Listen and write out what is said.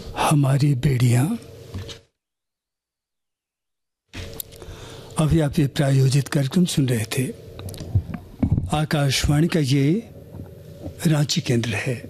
हमारी बेड़ियां। अभी आप ये प्रायोजित कार्यक्रम सुन रहे थे। आकाशवाणी का ये रांची केंद्र है।